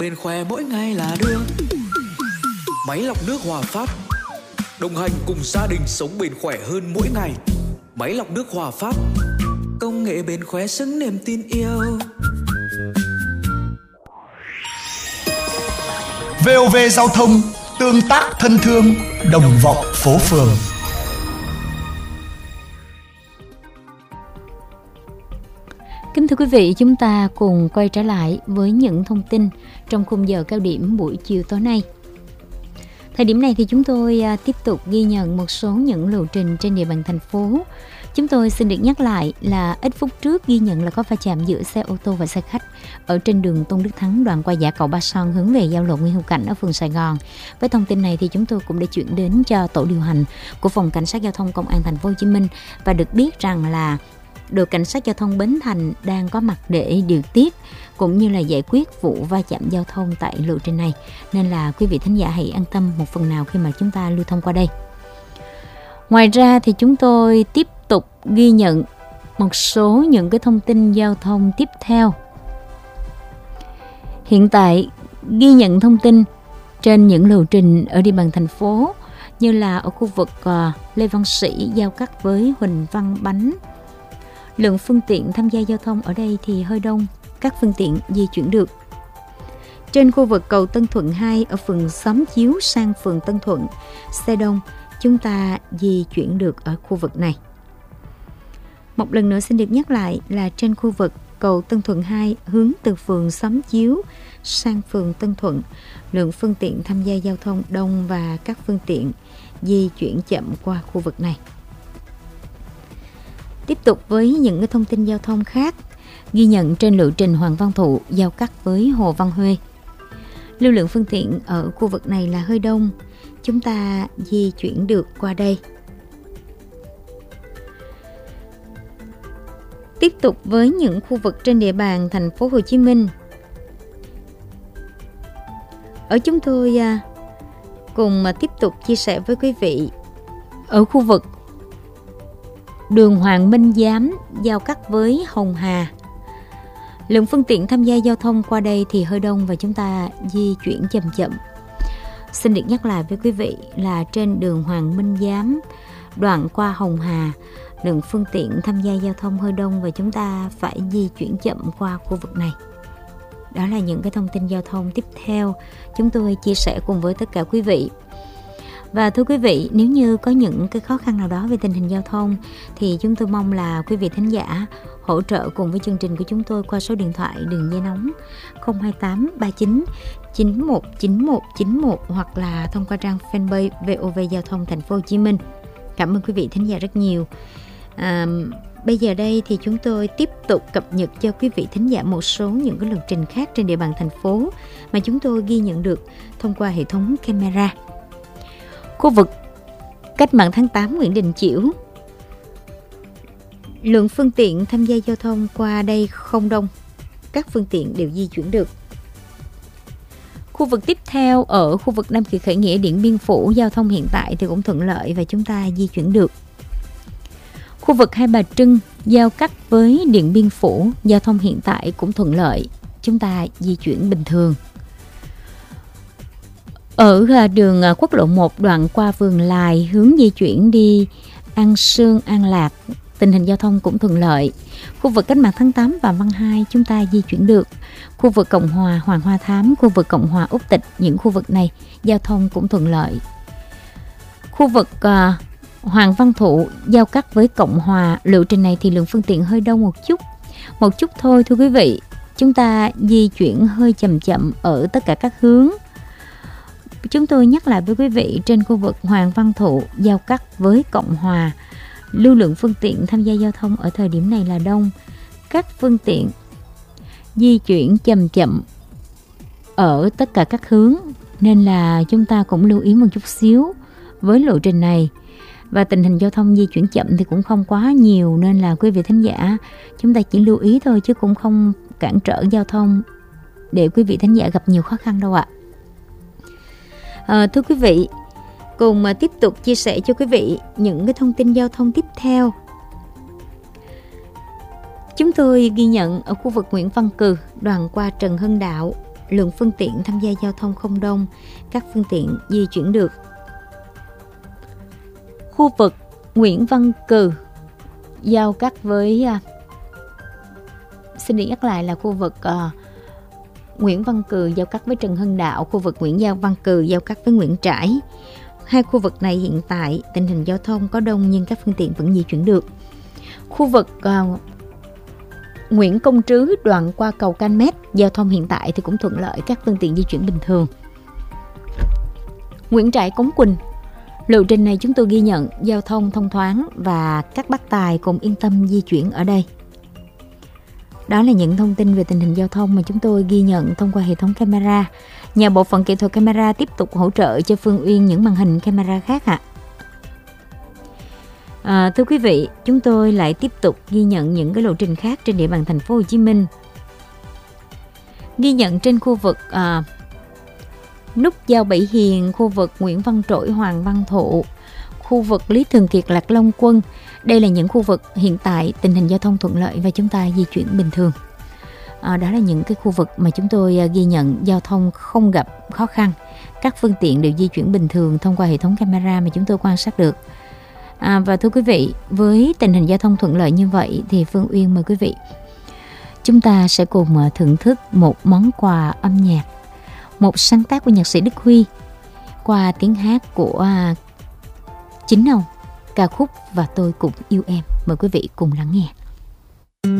Bên khỏe mỗi ngày là đường. Máy lọc nước Hòa Phát, đồng hành cùng gia đình sống bền khỏe hơn mỗi ngày. Máy lọc nước Hòa Phát, công nghệ bền khỏe xứng niềm tin yêu. VOV Giao thông, tương tác thân thương, đồng vọng phố phường. Kính thưa quý vị, chúng ta cùng quay trở lại với những thông tin trong khung giờ cao điểm buổi chiều tối nay. Thời điểm này thì chúng tôi tiếp tục ghi nhận một số những lộ trình trên địa bàn thành phố. Chúng tôi xin được nhắc lại là ít phút trước ghi nhận là có va chạm giữa xe ô tô và xe khách ở trên đường Tôn Đức Thắng đoạn qua Dã Cầu Ba Son hướng về giao lộ Nguyễn Hữu Cảnh ở phường Sài Gòn. Với thông tin này thì chúng tôi cũng đã chuyển đến cho tổ điều hành của phòng cảnh sát giao thông công an thành phố Hồ Chí Minh và được biết rằng là đội cảnh sát giao thông Bến Thành đang có mặt để điều tiết cũng như là giải quyết vụ va chạm giao thông tại lộ trình này, nên là quý vị thính giả hãy an tâm một phần nào khi mà chúng ta lưu thông qua đây. Ngoài ra thì chúng tôi tiếp tục ghi nhận một số những cái thông tin giao thông tiếp theo. Hiện tại ghi nhận thông tin trên những lộ trình ở địa bàn thành phố như là ở khu vực Lê Văn Sĩ giao cắt với Huỳnh Văn Bánh. Lượng phương tiện tham gia giao thông ở đây thì hơi đông, các phương tiện di chuyển được. Trên khu vực cầu Tân Thuận 2 ở phường Xóm Chiếu sang phường Tân Thuận, xe đông, chúng ta di chuyển được ở khu vực này. Một lần nữa xin được nhắc lại là trên khu vực cầu Tân Thuận 2 hướng từ phường Xóm Chiếu sang phường Tân Thuận, lượng phương tiện tham gia giao thông đông và các phương tiện di chuyển chậm qua khu vực này. Tiếp tục với những cái thông tin giao thông khác ghi nhận trên lộ trình Hoàng Văn Thụ giao cắt với Hồ Văn Huê. Lưu lượng phương tiện ở khu vực này là hơi đông, chúng ta di chuyển được qua đây. Tiếp tục với những khu vực trên địa bàn thành phố Hồ Chí Minh. Ở chúng tôi cùng tiếp tục chia sẻ với quý vị ở khu vực đường Hoàng Minh Giám giao cắt với Hồng Hà. Lượng phương tiện tham gia giao thông qua đây thì hơi đông và chúng ta di chuyển chậm chậm. Xin được nhắc lại với quý vị là trên đường Hoàng Minh Giám đoạn qua Hồng Hà, lượng phương tiện tham gia giao thông hơi đông và chúng ta phải di chuyển chậm qua khu vực này. Đó là những cái thông tin giao thông tiếp theo chúng tôi chia sẻ cùng với tất cả quý vị. Và thưa quý vị, nếu như có những cái khó khăn nào đó về tình hình giao thông thì chúng tôi mong là quý vị thính giả hỗ trợ cùng với chương trình của chúng tôi qua số điện thoại đường dây nóng 028 39 91 91 91 hoặc là thông qua trang fanpage VOV Giao thông Thành phố Hồ Chí Minh. Cảm ơn quý vị thính giả rất nhiều. Bây giờ đây thì chúng tôi tiếp tục cập nhật cho quý vị thính giả một số những cái lộ trình khác trên địa bàn thành phố mà chúng tôi ghi nhận được thông qua hệ thống camera. Khu vực Cách mạng tháng 8 Nguyễn Đình Chiểu, lượng phương tiện tham gia giao thông qua đây không đông, các phương tiện đều di chuyển được. Khu vực tiếp theo ở khu vực Nam Kỳ Khởi Nghĩa Điện Biên Phủ, giao thông hiện tại thì cũng thuận lợi và chúng ta di chuyển được. Khu vực Hai Bà Trưng giao cắt với Điện Biên Phủ, giao thông hiện tại cũng thuận lợi, chúng ta di chuyển bình thường. Ở đường quốc lộ 1 đoạn qua Vườn Lài hướng di chuyển đi An Sương, An Lạc, tình hình giao thông cũng thuận lợi. Khu vực Cách mạng tháng 8 và Văn Hai chúng ta di chuyển được. Khu vực Cộng Hòa Hoàng Hoa Thám, khu vực Cộng Hòa Úc Tịch, những khu vực này giao thông cũng thuận lợi. Khu vực Hoàng Văn Thụ giao cắt với Cộng Hòa, lộ trình này thì lượng phương tiện hơi đông một chút thôi thưa quý vị. Chúng ta di chuyển hơi chậm chậm ở tất cả các hướng. Chúng tôi nhắc lại với quý vị, trên khu vực Hoàng Văn Thụ giao cắt với Cộng Hòa, lưu lượng phương tiện tham gia giao thông ở thời điểm này là đông. Các phương tiện di chuyển chậm chậm ở tất cả các hướng, nên là chúng ta cũng lưu ý một chút xíu với lộ trình này. Và tình hình giao thông di chuyển chậm thì cũng không quá nhiều, nên là quý vị thính giả chúng ta chỉ lưu ý thôi chứ cũng không cản trở giao thông để quý vị thính giả gặp nhiều khó khăn đâu ạ. Thưa quý vị, cùng tiếp tục chia sẻ cho quý vị những cái thông tin giao thông tiếp theo. Chúng tôi ghi nhận ở khu vực Nguyễn Văn Cừ, đoạn qua Trần Hưng Đạo, lượng phương tiện tham gia giao thông không đông, các phương tiện di chuyển được. Khu vực Nguyễn Văn Cừ giao cắt với xin được nhắc lại là khu vực Nguyễn Văn Cừ giao cắt với Trần Hưng Đạo, khu vực Nguyễn Văn Cừ giao cắt với Nguyễn Trãi. Hai khu vực này hiện tại tình hình giao thông có đông nhưng các phương tiện vẫn di chuyển được. Khu vực Nguyễn Công Trứ đoạn qua cầu Can Mét, giao thông hiện tại thì cũng thuận lợi, các phương tiện di chuyển bình thường. Nguyễn Trãi Cống Quỳnh, lộ trình này chúng tôi ghi nhận giao thông thông thoáng và các bác tài cũng yên tâm di chuyển ở đây. Đó là những thông tin về tình hình giao thông mà chúng tôi ghi nhận thông qua hệ thống camera. Nhờ bộ phận kỹ thuật camera tiếp tục hỗ trợ cho Phương Uyên những màn hình camera khác ạ. Thưa quý vị, chúng tôi lại tiếp tục ghi nhận những cái lộ trình khác trên địa bàn thành phố Hồ Chí Minh. Ghi nhận trên khu vực nút giao Bảy Hiền, khu vực Nguyễn Văn Trỗi, Hoàng Văn Thụ, khu vực Lý Thường Kiệt, Lạc Long Quân. Đây là những khu vực hiện tại tình hình giao thông thuận lợi và chúng ta di chuyển bình thường. Đó là những cái khu vực mà chúng tôi ghi nhận giao thông không gặp khó khăn. Các phương tiện đều di chuyển bình thường thông qua hệ thống camera mà chúng tôi quan sát được. Và thưa quý vị, với tình hình giao thông thuận lợi như vậy thì Phương Uyên mời quý vị chúng ta sẽ cùng thưởng thức một món quà âm nhạc, một sáng tác của nhạc sĩ Đức Huy qua tiếng hát của Chính Ông, ca khúc Và Tôi Cũng Yêu Em. Mời quý vị cùng lắng nghe.